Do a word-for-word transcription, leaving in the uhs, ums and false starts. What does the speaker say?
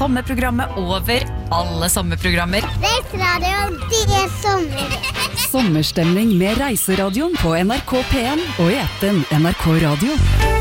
sommerprogrammet over alle sommerprogrammer. Reiseradioen, det er sommer. Sommerstemning med Reiseradioen på N R K P en og i appen N R K Radio.